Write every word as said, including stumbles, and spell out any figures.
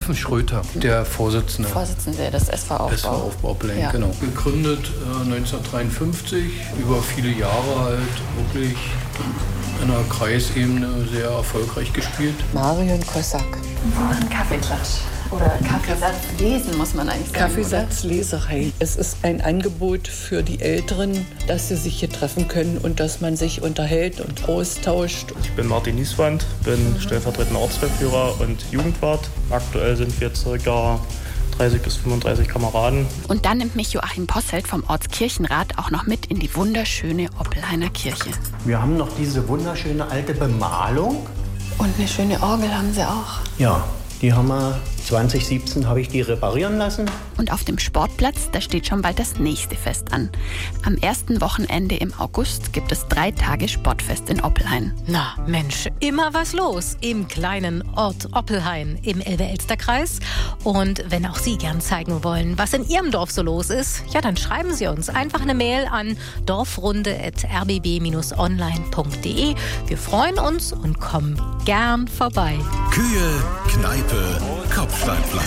Steffen Schröter, der Vorsitzende. Vorsitzende des S V Aufbau. S V Aufbau Oplein, ja. Genau. Gegründet äh, neunzehnhundertdreiundfünfzig, über viele Jahre halt wirklich in der Kreisebene sehr erfolgreich gespielt. Marion Kossack. Ein Kaffeeklatsch. Oder Kaffeesatz lesen, muss man eigentlich sagen. Kaffeesatzleserei. Es ist ein Angebot für die Älteren, dass sie sich hier treffen können und dass man sich unterhält und austauscht. Ich bin Martin Nieswand, bin mhm. stellvertretender Ortswehrführer und Jugendwart. Aktuell sind wir ca. dreißig bis fünfunddreißig Kameraden. Und dann nimmt mich Joachim Posselt vom Ortskirchenrat auch noch mit in die wunderschöne Oppelhainer Kirche. Wir haben noch diese wunderschöne alte Bemalung. Und eine schöne Orgel haben sie auch. Ja, die haben wir zwanzig siebzehn habe ich die reparieren lassen. Und auf dem Sportplatz, da steht schon bald das nächste Fest an. Am ersten Wochenende im August gibt es drei Tage Sportfest in Oppelhain. Na Mensch, immer was los im kleinen Ort Oppelhain im Elbe-Elster-Kreis. Und wenn auch Sie gern zeigen wollen, was in Ihrem Dorf so los ist, ja, dann schreiben Sie uns einfach eine Mail an dorfrunde at r b b dash online punkt d e. Wir freuen uns und kommen gern vorbei. Kühe, Kneipe, Kopfsteinpflaster.